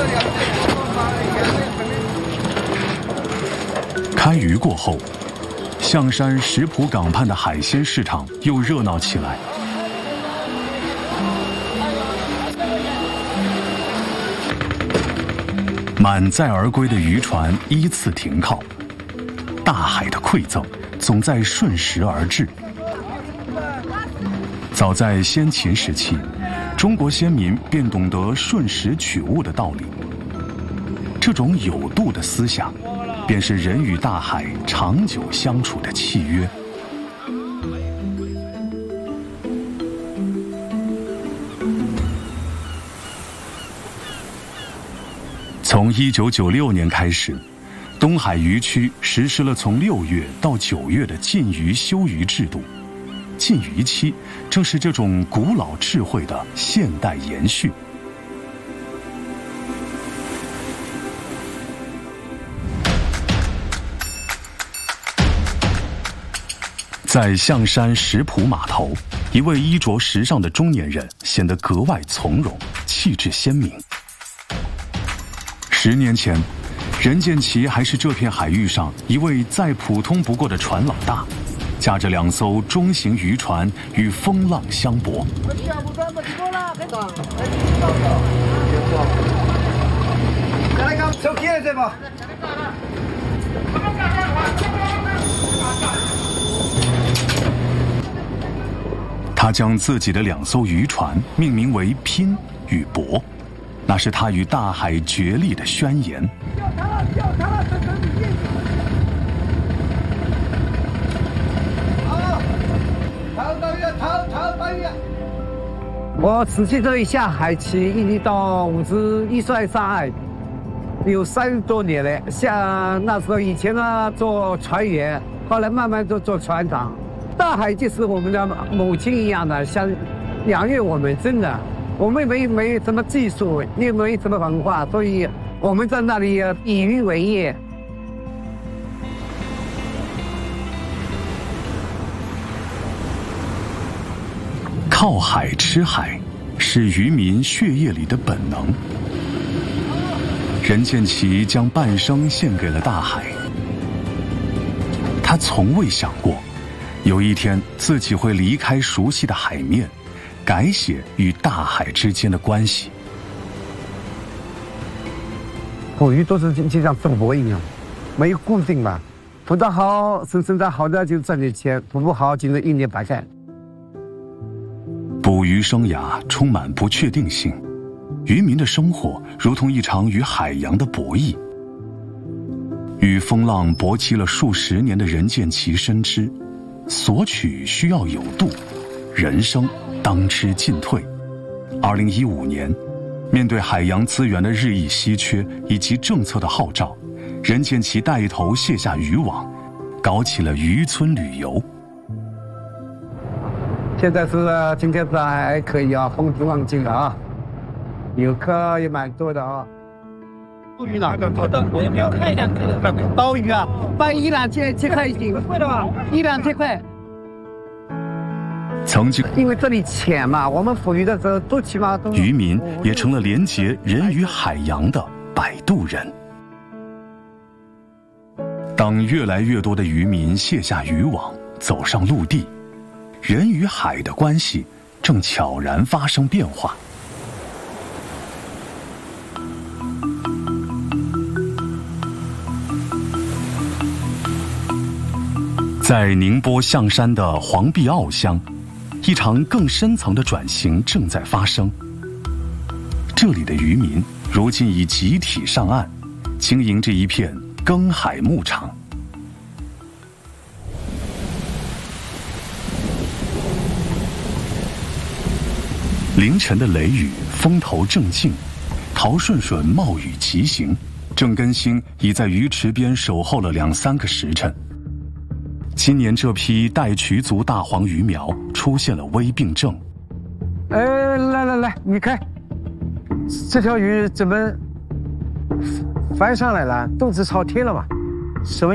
开渔过后，象山石浦港畔的海鲜市场又热闹起来。满载而归的渔船依次停靠，大海的馈赠总在瞬时而至。早在先秦时期，中国先民便懂得瞬时取物的道理。这种有度的思想，便是人与大海长久相处的契约。从1996年开始，东海渔区实施了从6月到9月的禁渔休渔制度。禁渔期正是这种古老智慧的现代延续。在象山石浦码头，一位衣着时尚的中年人显得格外从容，气质鲜明。10年前，任建奇还是这片海域上一位再普通不过的船老大，驾着2艘中型渔船与风浪相搏。他将自己的2艘渔船命名为“拼”与“搏”。那是他与大海决力的宣言。 我17岁下海起，一直到51岁上岸，有30多年了。像那时候以前呢做船员，后来慢慢做船长。大海就是我们的母亲一样的，像养育我们，真的。我们没什么技术，也没什么文化，所以我们在那里以渔为业。 靠海吃海，是渔民血液里的本能。任建奇将半生献给了大海。他从未想过，有一天自己会离开熟悉的海面，改写与大海之间的关系。 捕鱼都是就像赌博一样，没有固定嘛。捕得好，生产好的就赚点钱；捕不好，就是1年白干。 捕鱼生涯充满不确定性，渔民的生活如同一场与海洋的博弈。与风浪搏击了数十年的任建奇深知，索取需要有度，人生当知进退。2015年，面对海洋资源的日益稀缺以及政策的号召，任建奇带头卸下渔网，搞起了渔村旅游。 现在今天是还可以啊，风平浪静啊，游客也蛮多的啊。刀鱼呢？我要看一下刀鱼啊，卖1两7块一斤，贵的吧？1两7块。 曾经因为这里浅嘛，我们捕鱼的时候都起码都。 渔民也成了连结人与海洋的摆渡人。当越来越多的渔民卸下渔网，走上陆地，人与海的关系正悄然发生变化。在宁波象山的黄壁坳乡，一场更深层的转型正在发生。这里的渔民如今已集体上岸，经营着一片耕海牧场。凌晨的雷雨，风头正劲，陶顺顺冒雨疾行，郑根兴已在鱼池边守候了2-3个时辰。今年这批带渠族大黄鱼苗出现了微病症。 来，你看，这条鱼怎么翻上来了？肚子朝天了嘛？什么